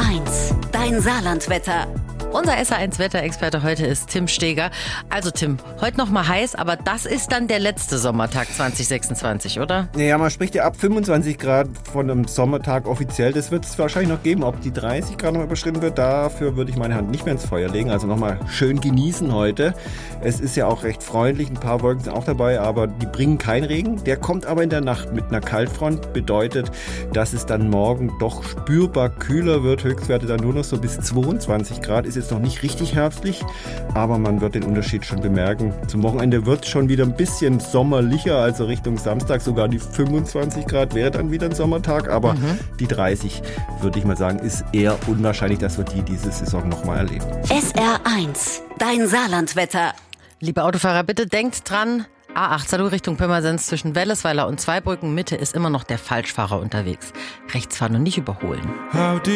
SR1, dein Saarlandwetter. Unser SR1-Wetterexperte heute ist Tim Steger. Also Tim, heute noch mal heiß, aber das ist dann der letzte Sommertag 2026, oder? Ja, man spricht ja ab 25 Grad von einem Sommertag offiziell. Das wird es wahrscheinlich noch geben. Ob die 30 Grad noch überschritten wird, dafür würde ich meine Hand nicht mehr ins Feuer legen. Also nochmal schön genießen heute. Es ist ja auch recht freundlich, ein paar Wolken sind auch dabei, aber die bringen keinen Regen. Der kommt aber in der Nacht mit einer Kaltfront. Bedeutet, dass es dann morgen doch spürbar kühler wird. Höchstwerte dann nur noch so bis 22 Grad. Ist jetzt noch nicht richtig herbstlich, aber man wird den Unterschied schon bemerken. Zum Wochenende wird es schon wieder ein bisschen sommerlicher, also Richtung Samstag sogar die 25 Grad wäre dann wieder ein Sommertag, aber die 30, würde ich mal sagen, ist eher unwahrscheinlich, dass wir die diese Saison nochmal erleben. SR1, dein Saarlandwetter. Liebe Autofahrer, bitte denkt dran, A8 Salou Richtung Pirmasens zwischen Wellesweiler und Zweibrücken Mitte ist immer noch der Falschfahrer unterwegs. Rechts fahren und nicht überholen.